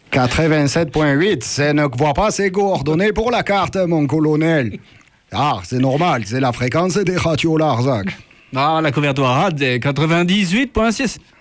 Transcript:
87.8, c'est ne voit pas ses coordonnées pour la carte, mon colonel. Ah, c'est normal, c'est la fréquence des radios Larzac. Ah, la couverture rad est 98.6.